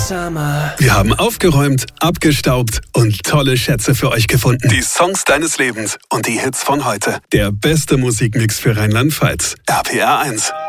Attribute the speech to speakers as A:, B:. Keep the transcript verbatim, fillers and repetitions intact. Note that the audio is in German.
A: Summer.
B: Wir haben aufgeräumt, abgestaubt und tolle Schätze für euch gefunden. Die Songs deines Lebens und die Hits von heute. Der beste Musikmix für Rheinland-Pfalz. R P R eins.